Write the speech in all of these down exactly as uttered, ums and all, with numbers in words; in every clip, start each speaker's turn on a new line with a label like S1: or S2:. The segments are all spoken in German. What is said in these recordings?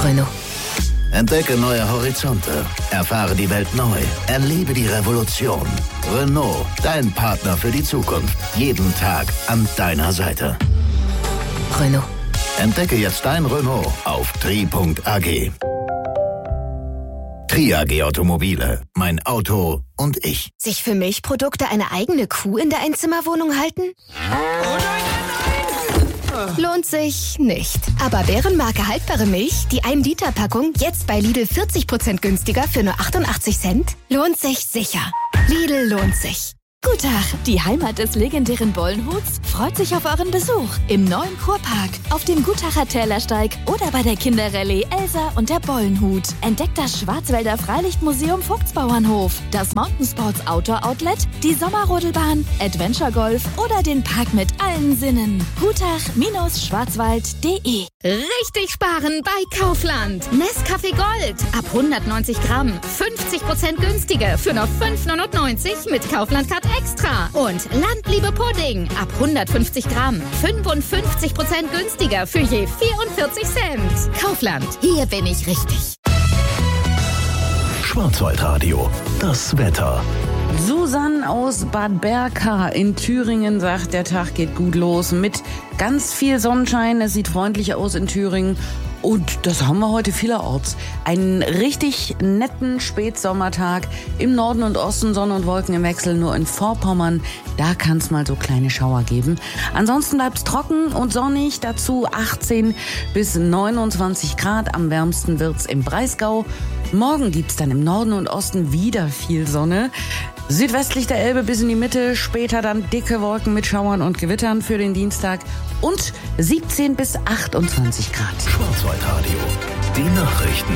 S1: Renault.
S2: Entdecke neue Horizonte. Erfahre die Welt neu. Erlebe die Revolution. Renault, dein Partner für die Zukunft. Jeden Tag an deiner Seite.
S1: Renault.
S2: Entdecke jetzt dein Renault auf tri punkt a g. Tri A G Automobile. Mein Auto und ich.
S1: Sich für Milchprodukte eine eigene Kuh in der Einzimmerwohnung halten? Lohnt sich nicht. Aber Bärenmarke haltbare Milch, die ein Liter Packung, jetzt bei Lidl vierzig Prozent günstiger für nur achtundachtzig Cent? Lohnt sich sicher. Lidl lohnt sich.
S3: Gutach, die Heimat des legendären Bollenhuts, freut sich auf euren Besuch im neuen Kurpark, auf dem Gutacher Tälersteig oder bei der Kinderrallye Elsa und der Bollenhut. Entdeckt das Schwarzwälder Freilichtmuseum Vogtsbauernhof, das Mountainsports Outdoor Outlet, die Sommerrodelbahn, Adventure Golf oder den Park mit allen Sinnen. Gutach Schwarzwald punkt de.
S4: Richtig sparen bei Kaufland. Nescafé Gold ab hundertneunzig Gramm, fünfzig Prozent günstiger für nur fünf neunundneunzig mit Kaufland-Card Extra. Und Landliebe Pudding ab hundertfünfzig Gramm, fünfundfünfzig Prozent günstiger für je vierundvierzig Cent. Kaufland, hier bin ich richtig.
S2: Schwarzwaldradio, das Wetter.
S5: Susanne aus Bad Berka in Thüringen sagt, der Tag geht gut los mit ganz viel Sonnenschein. Es sieht freundlich aus in Thüringen. Und das haben wir heute vielerorts. Einen richtig netten Spätsommertag. Im Norden und Osten Sonne und Wolken im Wechsel. Nur in Vorpommern, da kann es mal so kleine Schauer geben. Ansonsten bleibt es trocken und sonnig. Dazu achtzehn bis neunundzwanzig Grad. Am wärmsten wird's im Breisgau. Morgen gibt's dann im Norden und Osten wieder viel Sonne. Südwestlich der Elbe bis in die Mitte, später dann dicke Wolken mit Schauern und Gewittern für den Dienstag und siebzehn bis achtundzwanzig Grad.
S2: Schwarzwaldradio, die Nachrichten.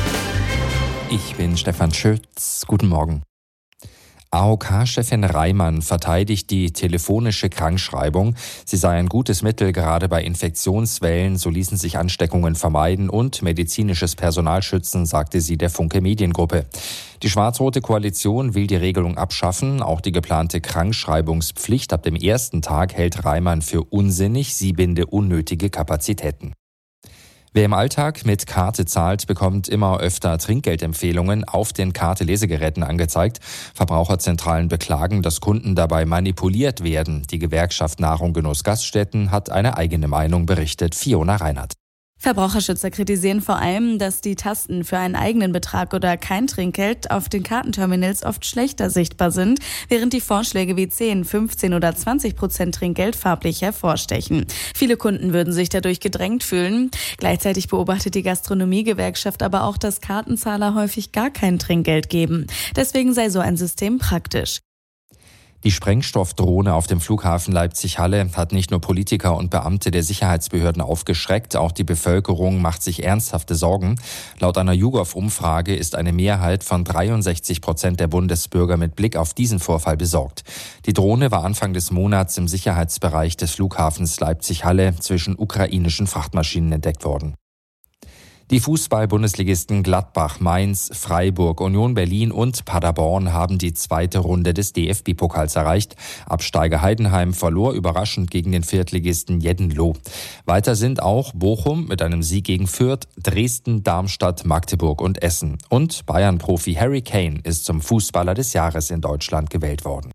S6: Ich bin Stefan Schütz. Guten Morgen. A O K-Chefin Reimann verteidigt die telefonische Krankschreibung. Sie sei ein gutes Mittel, gerade bei Infektionswellen, so ließen sich Ansteckungen vermeiden und medizinisches Personal schützen, sagte sie der Funke Mediengruppe. Die schwarz-rote Koalition will die Regelung abschaffen. Auch die geplante Krankschreibungspflicht ab dem ersten Tag hält Reimann für unsinnig. Sie binde unnötige Kapazitäten. Wer im Alltag mit Karte zahlt, bekommt immer öfter Trinkgeldempfehlungen auf den Karte-Lesegeräten angezeigt. Verbraucherzentralen beklagen, dass Kunden dabei manipuliert werden. Die Gewerkschaft Nahrung Genuss Gaststätten hat eine eigene Meinung, berichtet Fiona Reinhardt.
S7: Verbraucherschützer kritisieren vor allem, dass die Tasten für einen eigenen Betrag oder kein Trinkgeld auf den Kartenterminals oft schlechter sichtbar sind, während die Vorschläge wie zehn, fünfzehn oder zwanzig Prozent Trinkgeld farblich hervorstechen. Viele Kunden würden sich dadurch gedrängt fühlen. Gleichzeitig beobachtet die Gastronomiegewerkschaft aber auch, dass Kartenzahler häufig gar kein Trinkgeld geben. Deswegen sei so ein System praktisch.
S6: Die Sprengstoffdrohne auf dem Flughafen Leipzig-Halle hat nicht nur Politiker und Beamte der Sicherheitsbehörden aufgeschreckt, auch die Bevölkerung macht sich ernsthafte Sorgen. Laut einer YouGov-Umfrage ist eine Mehrheit von dreiundsechzig Prozent der Bundesbürger mit Blick auf diesen Vorfall besorgt. Die Drohne war Anfang des Monats im Sicherheitsbereich des Flughafens Leipzig-Halle zwischen ukrainischen Frachtmaschinen entdeckt worden. Die Fußball-Bundesligisten Gladbach, Mainz, Freiburg, Union Berlin und Paderborn haben die zweite Runde des D F B-Pokals erreicht. Absteiger Heidenheim verlor überraschend gegen den Viertligisten Jeddenloh. Weiter sind auch Bochum mit einem Sieg gegen Fürth, Dresden, Darmstadt, Magdeburg und Essen. Und Bayern-Profi Harry Kane ist zum Fußballer des Jahres in Deutschland gewählt worden.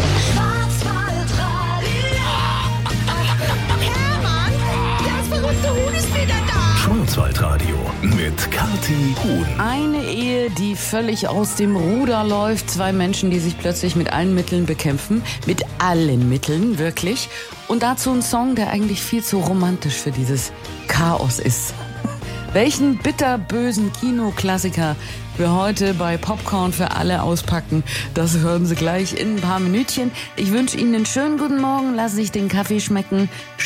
S2: Schwarzwaldradio mit Kathi Huhn.
S5: Eine Ehe, die völlig aus dem Ruder läuft. Zwei Menschen, die sich plötzlich mit allen Mitteln bekämpfen. Mit allen Mitteln, wirklich. Und dazu ein Song, der eigentlich viel zu romantisch für dieses Chaos ist. Welchen bitterbösen Kinoklassiker wir heute bei Popcorn für alle auspacken, das hören Sie gleich in ein paar Minütchen. Ich wünsche Ihnen einen schönen guten Morgen, lassen Sie sich den Kaffee schmecken.